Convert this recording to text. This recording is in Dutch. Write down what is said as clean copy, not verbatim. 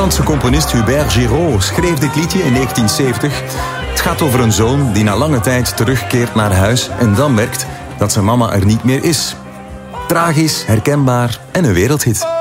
Franse componist Hubert Giraud schreef dit liedje in 1970. Het gaat over een zoon die na lange tijd terugkeert naar huis en dan merkt dat zijn mama er niet meer is. Tragisch, herkenbaar en een wereldhit.